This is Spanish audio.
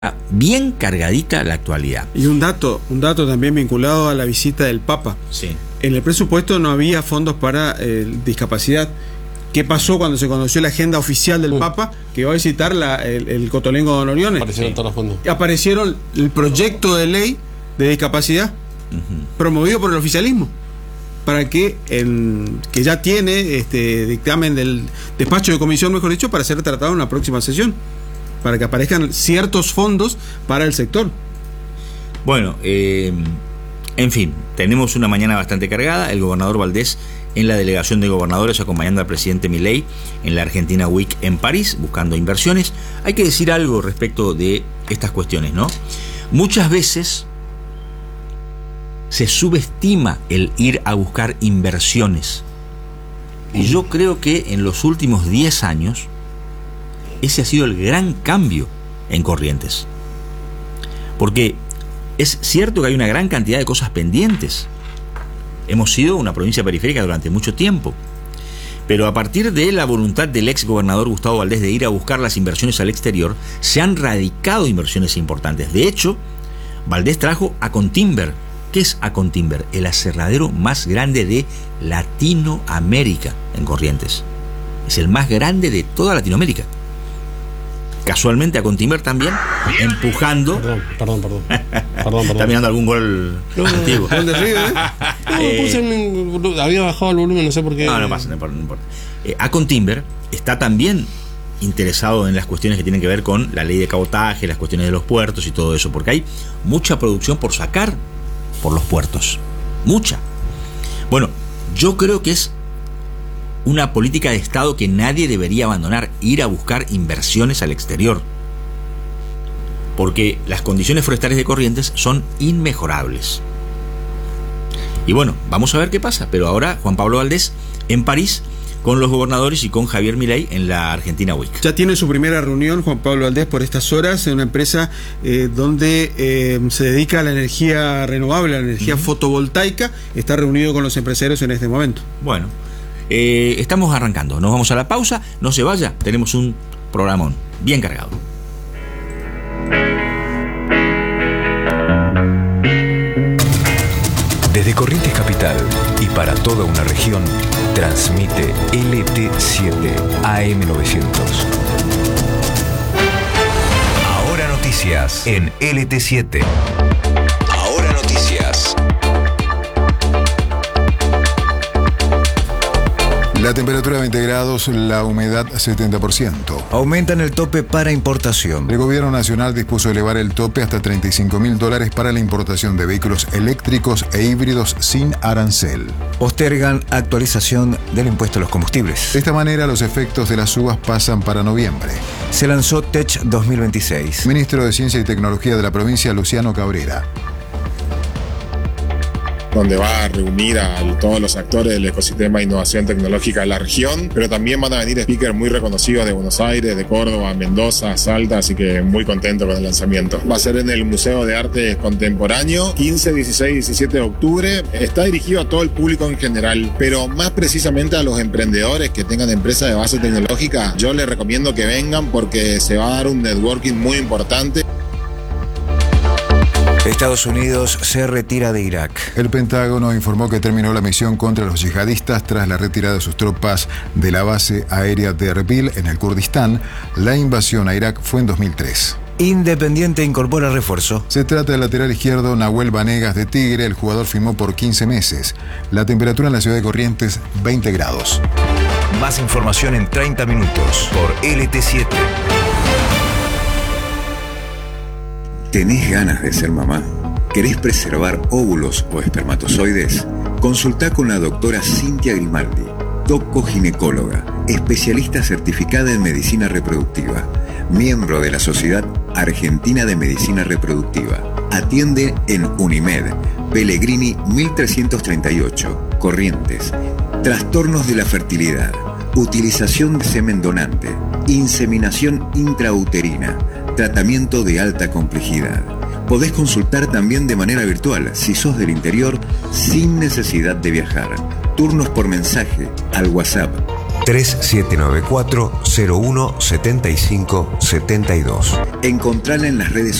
bien cargadita la actualidad. Y un dato también vinculado a la visita del Papa. Sí. En el presupuesto no había fondos para discapacidad. ¿Qué pasó cuando se conoció la agenda oficial del Papa, que va a visitar el Cotolengo Don Oriones? Aparecieron todos los fondos. Aparecieron el proyecto de ley de discapacidad promovido por el oficialismo, para que ya tiene dictamen del despacho de comisión, mejor dicho, para ser tratado en la próxima sesión, para que aparezcan ciertos fondos para el sector. Bueno, en fin, tenemos una mañana bastante cargada. El gobernador Valdés en la delegación de gobernadores acompañando al presidente Milei en la Argentina Week en París, buscando inversiones. Hay que decir algo respecto de estas cuestiones, ¿no? Muchas veces se subestima el ir a buscar inversiones. Y yo creo que en los últimos 10 años ese ha sido el gran cambio en Corrientes. Porque es cierto que hay una gran cantidad de cosas pendientes. Hemos sido una provincia periférica durante mucho tiempo. Pero a partir de la voluntad del ex gobernador Gustavo Valdés de ir a buscar las inversiones al exterior, se han radicado inversiones importantes. De hecho, Valdés trajo Acontimber. ¿Qué es Acontimber? El aserradero más grande de Latinoamérica en Corrientes. Es el más grande de toda Latinoamérica. Casualmente Acontimber también empujando. Perdón. Está mirando algún gol antiguo. ¿Dónde ríe? Había bajado el volumen, no sé por qué. No pasa, no importa. Acontimber está también interesado en las cuestiones que tienen que ver con la ley de cabotaje, las cuestiones de los puertos y todo eso, porque hay mucha producción por sacar por los puertos. Mucha. Bueno, yo creo que es una política de Estado que nadie debería abandonar, ir a buscar inversiones al exterior. Porque las condiciones forestales de Corrientes son inmejorables. Y bueno, vamos a ver qué pasa. Pero ahora Juan Pablo Valdés en París con los gobernadores y con Javier Milei en la Argentina Week. Ya tiene su primera reunión Juan Pablo Valdés por estas horas en una empresa donde se dedica a la energía renovable, a la energía fotovoltaica. Está reunido con los empresarios en este momento. Bueno, estamos arrancando. Nos vamos a la pausa. No se vaya, tenemos un programón bien cargado. Desde Corrientes Capital y para toda una región, transmite LT7 AM900. Ahora noticias en LT7. Ahora noticias. La temperatura 20 grados, la humedad 70%. Aumentan el tope para importación. El gobierno nacional dispuso elevar el tope hasta $35.000 para la importación de vehículos eléctricos e híbridos sin arancel. Postergan actualización del impuesto a los combustibles. De esta manera, los efectos de las subas pasan para noviembre. Se lanzó TECH 2026. Ministro de Ciencia y Tecnología de la provincia, Luciano Cabrera. Donde va a reunir a todos los actores del ecosistema de innovación tecnológica de la región, pero también van a venir speakers muy reconocidos de Buenos Aires, de Córdoba, Mendoza, Salta, así que muy contento con el lanzamiento. Va a ser en el Museo de Arte Contemporáneo, 15, 16, 17 de octubre. Está dirigido a todo el público en general, pero más precisamente a los emprendedores que tengan empresas de base tecnológica. Yo les recomiendo que vengan porque se va a dar un networking muy importante. Estados Unidos se retira de Irak. El Pentágono informó que terminó la misión contra los yihadistas tras la retirada de sus tropas de la base aérea de Erbil en el Kurdistán. La invasión a Irak fue en 2003. Independiente incorpora refuerzo. Se trata del lateral izquierdo Nahuel Vanegas de Tigre. El jugador firmó por 15 meses. La temperatura en la ciudad de Corrientes, 20 grados. Más información en 30 minutos por LT7. ¿Tenés ganas de ser mamá? ¿Querés preservar óvulos o espermatozoides? Consultá con la doctora Cintia Grimaldi, doco-ginecóloga, especialista certificada en medicina reproductiva, miembro de la Sociedad Argentina de Medicina Reproductiva. Atiende en Unimed, Pellegrini 1338, Corrientes. Trastornos de la fertilidad, utilización de semen donante, inseminación intrauterina, tratamiento de alta complejidad. Podés consultar también de manera virtual si sos del interior sin necesidad de viajar. Turnos por mensaje al WhatsApp 3794-017572. Encontrala en las redes